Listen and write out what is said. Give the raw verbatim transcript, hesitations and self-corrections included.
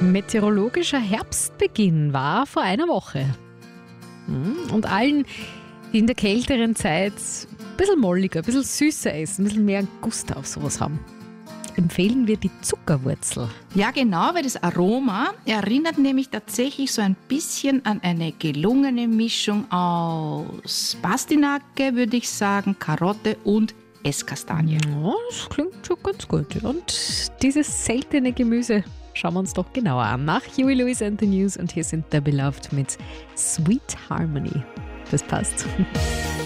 Meteorologischer Herbstbeginn war vor einer Woche. Und allen, die in der kälteren Zeit ein bisschen molliger, ein bisschen süßer essen, ein bisschen mehr Gust auf sowas haben, empfehlen wir die Zuckerwurzel. Ja, genau, weil das Aroma erinnert nämlich tatsächlich so ein bisschen an eine gelungene Mischung aus Pastinake, würde ich sagen, Karotte und Esskastanie. Ja, das klingt schon ganz gut. Und dieses seltene Gemüse schauen wir uns doch genauer an. Nach Huey Lewis and the News und hier sind The Beloved mit Sweet Harmony. Das passt.